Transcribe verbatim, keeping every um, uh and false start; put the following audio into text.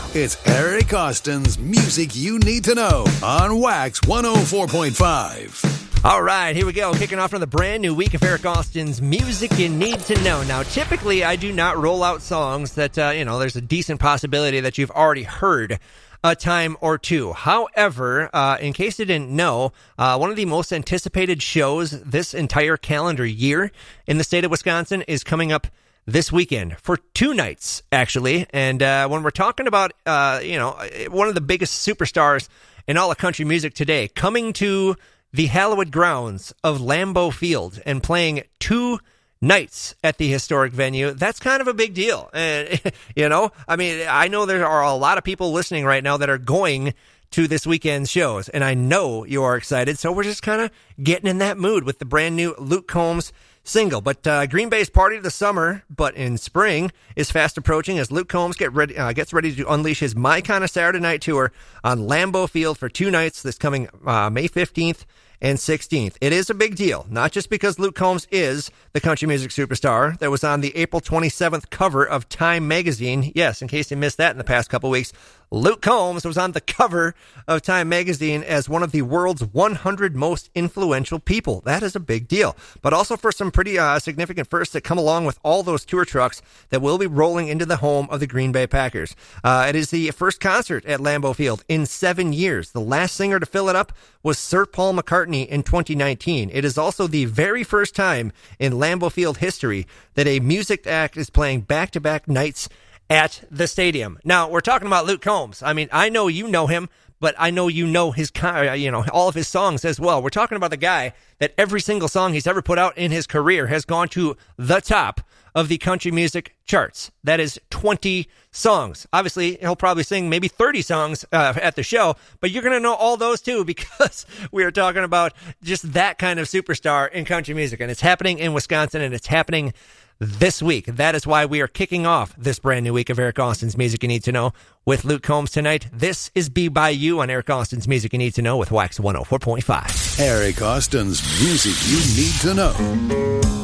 It's Eric Austin's Music You Need to Know on Wax one oh four point five. All right, here we go. Kicking off another brand new week of Eric Austin's Music You Need to Know. Now, typically, I do not roll out songs that, uh, you know, there's a decent possibility that you've already heard a time or two. However, uh, in case you didn't know, uh, one of the most anticipated shows this entire calendar year in the state of Wisconsin is coming up this weekend for two nights, actually. And uh, when we're talking about, uh, you know, one of the biggest superstars in all of country music today, coming to the hallowed grounds of Lambeau Field and playing two nights at the historic venue, that's kind of a big deal. And, you know, I mean, I know there are a lot of people listening right now that are going to this weekend's shows, and I know you are excited, so we're just kind of getting in that mood with the brand new Luke Combs single. But uh, Green Bay's Party of the Summer, but in spring, is fast approaching as Luke Combs get ready, uh, gets ready to unleash his My Kind of Saturday Night Tour on Lambeau Field for two nights this coming uh, May fifteenth and sixteenth. It is a big deal, not just because Luke Combs is the country music superstar that was on the April twenty-seventh cover of Time magazine. Yes, in case you missed that in the past couple weeks, Luke Combs was on the cover of Time magazine as one of the world's one hundred most influential people. That is a big deal. But also for some pretty uh, significant firsts that come along with all those tour trucks that will be rolling into the home of the Green Bay Packers. Uh, it is the first concert at Lambeau Field in seven years. The last singer to fill it up was Sir Paul McCartney in twenty nineteen. It is also the very first time in Lambeau Field history that a music act is playing back-to-back nights at the stadium. Now, we're talking about Luke Combs. I mean, I know you know him, but I know you know his, you know, all of his songs as well. We're talking about the guy that every single song he's ever put out in his career has gone to the top of the country music charts. That is twenty songs. Obviously, he'll probably sing maybe thirty songs uh, at the show, but you're going to know all those too because we are talking about just that kind of superstar in country music, and it's happening in Wisconsin, and it's happening this week. That is why we are kicking off this brand new week of Eric Austin's Music You Need to Know with Luke Combs tonight. This is Be By You on Eric Austin's Music You Need to Know with Wax one oh four point five. Eric Austin's Music You Need to Know.